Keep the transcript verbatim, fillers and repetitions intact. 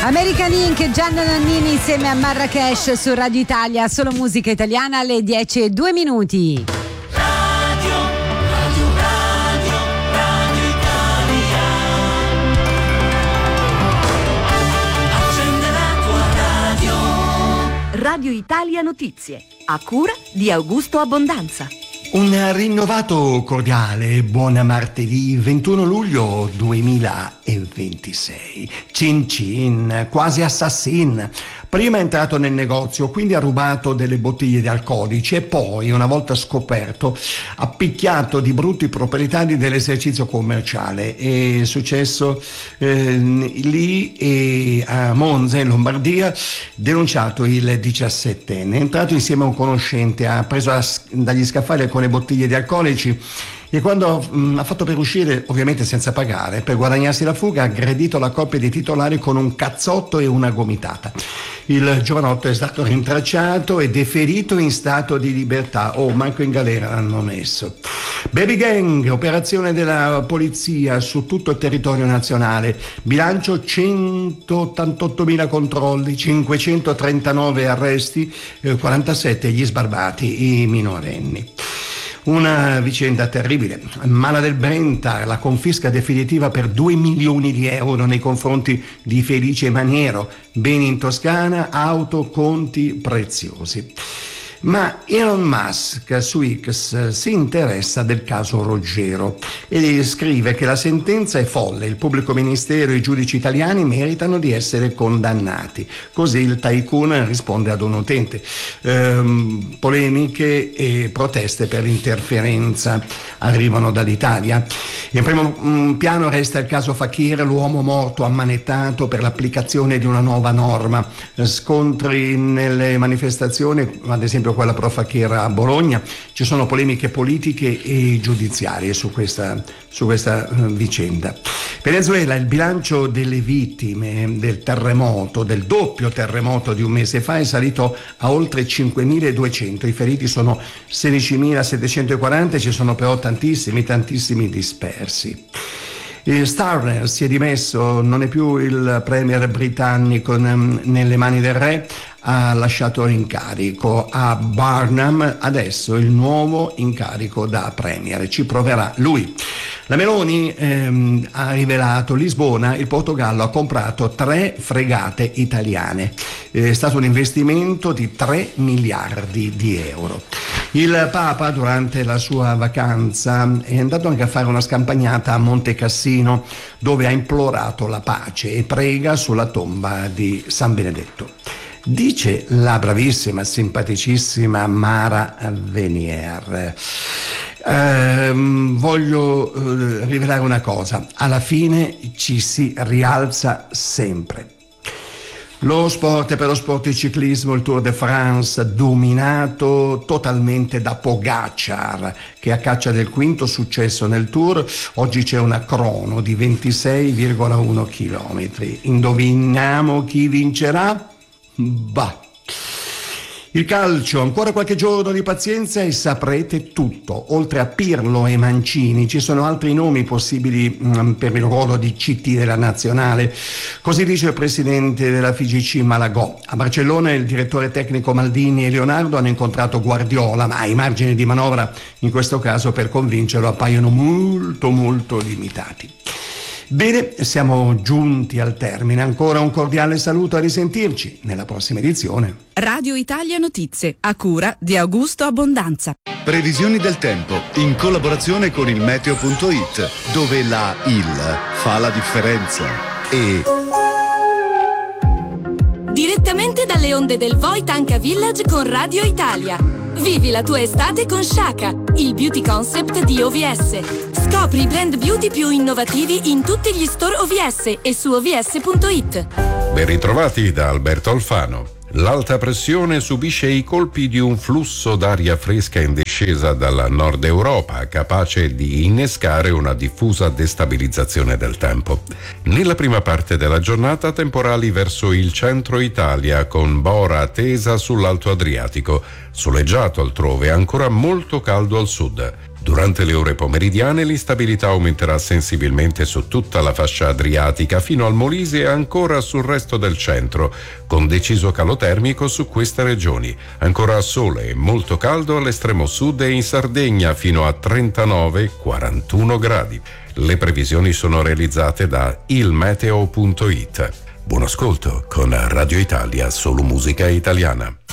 American Ink, Gianna Nannini insieme a Marrakesh su Radio Italia, solo musica italiana alle dieci e due minuti. Radio, Radio, Radio, Radio Italia. Accende la tua radio. Radio Italia Notizie, a cura di Augusto Abbondanza. Un rinnovato cordiale buon martedì ventuno luglio duemilaventisei. Cin cin, quasi assassin. Prima è entrato nel negozio, quindi ha rubato delle bottiglie di alcolici e poi, una volta scoperto, ha picchiato di brutto i proprietari dell'esercizio commerciale. È successo eh, lì e a Monza, in Lombardia, denunciato il diciassettenne. È entrato insieme a un conoscente, ha preso a, dagli scaffali con le bottiglie di alcolici e quando mh, ha fatto per uscire, ovviamente senza pagare, per guadagnarsi la fuga, ha aggredito la coppia di titolari con un cazzotto e una gomitata. Il giovanotto è stato rintracciato e deferito in stato di libertà. Oh, manco in galera l'hanno messo. Baby Gang, operazione della polizia su tutto il territorio nazionale. Bilancio centottantottomila controlli, cinquecentotrentanove arresti, eh, quarantasette gli sbarbati, i minorenni. Una vicenda terribile. Mala del Brenta, la confisca definitiva per due milioni di euro nei confronti di Felice Maniero, beni in Toscana, auto, conti preziosi. Ma Elon Musk su X si interessa del caso Roggero e scrive che la sentenza è folle, il pubblico ministero e i giudici italiani meritano di essere condannati. Così il tycoon risponde ad un utente. Ehm, polemiche e proteste per l'interferenza arrivano dall'Italia. In primo mh, piano resta il caso Fakir, l'uomo morto ammanettato per l'applicazione di una nuova norma. Scontri nelle manifestazioni, ad esempio quella pro Fakir a Bologna, ci sono polemiche politiche e giudiziarie su questa, su questa uh, vicenda. Venezuela, il bilancio delle vittime del terremoto, del doppio terremoto di un mese fa, è salito a oltre cinquemiladuecento, i feriti sono sedicimilasettecentoquaranta e ci sono però tantissimi, tantissimi dispersi. Starmer si è dimesso, non è più il premier britannico nelle mani del re, ha lasciato l'incarico a Barnum, adesso il nuovo incarico da premier, ci proverà lui. La Meloni ehm, ha rivelato Lisbona, il Portogallo ha comprato tre fregate italiane, è stato un investimento di tre miliardi di euro. Il Papa durante la sua vacanza è andato anche a fare una scampagnata a Monte Cassino, dove ha implorato la pace e prega sulla tomba di San Benedetto. Dice la bravissima, simpaticissima Mara Venier: ehm, voglio eh, rivelare una cosa, alla fine ci si rialza sempre. Lo sport, per lo sport il ciclismo, il Tour de France dominato totalmente da Pogacar, che a caccia del quinto successo nel Tour. Oggi c'è una crono di ventisei virgola uno chilometri. Indoviniamo chi vincerà? Bah. Il calcio, ancora qualche giorno di pazienza e saprete tutto. Oltre a Pirlo e Mancini ci sono altri nomi possibili mh, per il ruolo di C T della nazionale. Così dice il presidente della F I G C Malagò. A Barcellona il direttore tecnico Maldini e Leonardo hanno incontrato Guardiola, ma i margini di manovra in questo caso per convincerlo appaiono molto molto limitati. Bene, siamo giunti al termine. Ancora un cordiale saluto, a risentirci nella prossima edizione. Radio Italia Notizie, a cura di Augusto Abbondanza. Previsioni del tempo in collaborazione con il meteo punto it, dove la il fa la differenza. E direttamente dalle onde del Voi Tanka Village con Radio Italia. Vivi la tua estate con Shaka, il beauty concept di O V S. Scopri i brand beauty più innovativi in tutti gli store O V S e su O V S punto it. Ben ritrovati da Alberto Alfano. L'alta pressione subisce i colpi di un flusso d'aria fresca in discesa dalla Nord Europa, capace di innescare una diffusa destabilizzazione del tempo. Nella prima parte della giornata temporali verso il centro Italia, con bora tesa sull'Alto Adriatico, soleggiato altrove, ancora molto caldo al sud. Durante le ore pomeridiane l'instabilità aumenterà sensibilmente su tutta la fascia adriatica fino al Molise e ancora sul resto del centro, con deciso calo termico su queste regioni. Ancora sole e molto caldo all'estremo sud e in Sardegna fino a trentanove quarantuno gradi. Le previsioni sono realizzate da il meteo punto it. Buon ascolto con Radio Italia, solo musica italiana.